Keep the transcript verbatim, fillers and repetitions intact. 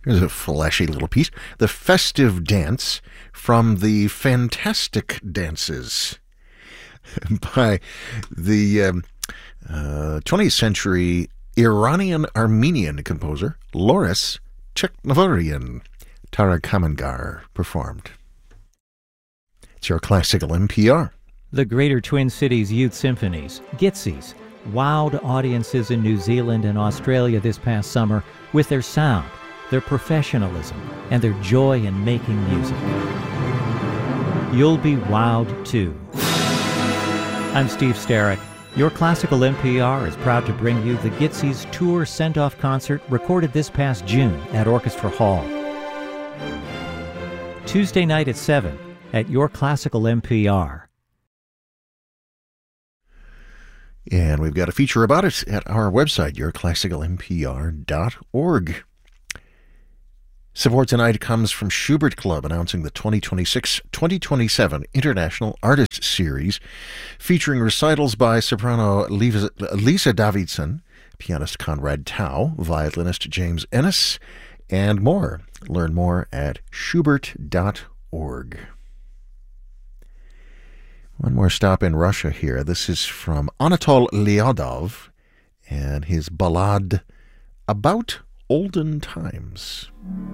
Here's a flashy little piece. The Festive Dance from the Fantastic Dances by the um, uh, twentieth century Iranian-Armenian composer Loris Cheknavarian. Tara Kamangar performed. It's your classical N P R. The Greater Twin Cities Youth Symphonies, Gitzies, wowed audiences in New Zealand and Australia this past summer with their sound, their professionalism, and their joy in making music. You'll be wowed too. I'm Steve Starrick. Your Classical N P R is proud to bring you the Gitzies Tour Send-Off Concert recorded this past June at Orchestra Hall. Tuesday night at seven at Your Classical N P R. And we've got a feature about it at our website, your classical n p r dot org. Support tonight comes from Schubert Club, announcing the twenty twenty-six twenty twenty-seven International Artist Series, featuring recitals by soprano Lisa, Lisa Davidson, pianist Conrad Tao, violinist James Ennis, and more. Learn more at schubert dot org. One more stop in Russia here. This is from Anatol Lyadov and his ballad About Olden Times.